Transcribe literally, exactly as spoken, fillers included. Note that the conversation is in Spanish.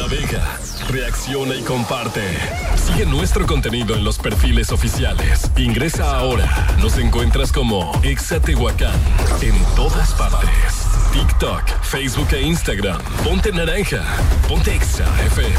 Navega, reacciona y comparte. Sigue nuestro contenido en los perfiles oficiales. Ingresa ahora. Nos encuentras como Exa Tehuacán en todas partes. TikTok, Facebook e Instagram. Ponte naranja. Ponte Exa F M.